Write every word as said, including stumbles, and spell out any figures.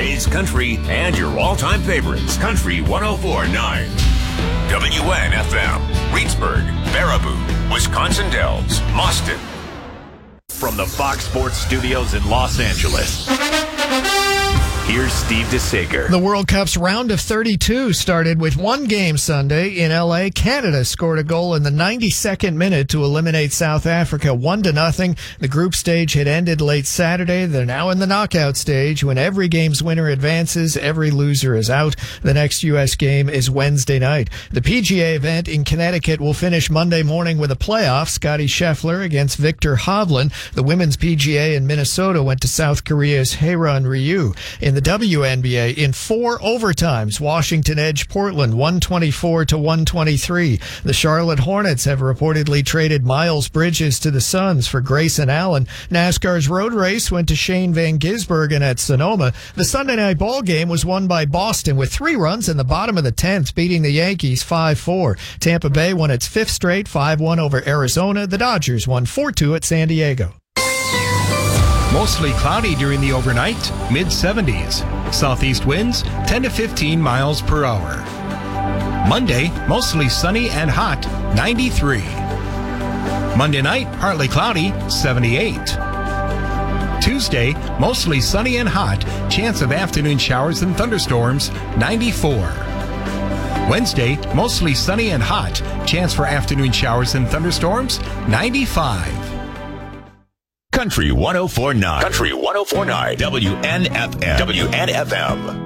today's country and your all-time favorites. Country one oh four point nine. W N F M. Reedsburg, Baraboo, Wisconsin Dells, Boston. From the Fox Sports Studios in Los Angeles, here's Steve DeSager. The World Cup's round of thirty-two started with one game Sunday in L A. Canada scored a goal in the ninety-second minute to eliminate South Africa one to nothing. The group stage had ended late Saturday. They're now in the knockout stage. When every game's winner advances, every loser is out. The next U S game is Wednesday night. The P G A event in Connecticut will finish Monday morning with a playoff. Scottie Scheffler against Victor Hovland. The women's P G A in Minnesota went to South Korea's Haeron Ryu. In the W N B A, in four overtimes, Washington edged Portland one twenty-four to one twenty-three. The Charlotte Hornets have reportedly traded Miles Bridges to the Suns for Grayson Allen. NASCAR's road race went to Shane Van Gisbergen at Sonoma. The Sunday night ball game was won by Boston with three runs in the bottom of the tenth, beating the Yankees five four. Tampa Bay won its fifth straight five one over Arizona. The Dodgers won four two at San Diego. Mostly cloudy during the overnight, mid seventies. Southeast winds ten to fifteen miles per hour. Monday, mostly sunny and hot, ninety-three. Monday night, partly cloudy, seventy-eight. Tuesday, mostly sunny and hot, chance of afternoon showers and thunderstorms, ninety-four. Wednesday, mostly sunny and hot, chance for afternoon showers and thunderstorms, ninety-five. Country one oh four point nine. Country one oh four point nine. W N F M. W N F M.